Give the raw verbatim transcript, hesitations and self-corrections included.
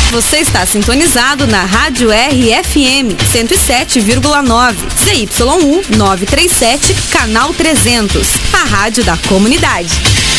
Você está sintonizado na Rádio R F M cento e sete vírgula nove, C Y um nove três sete, canal trezentos, a rádio da comunidade.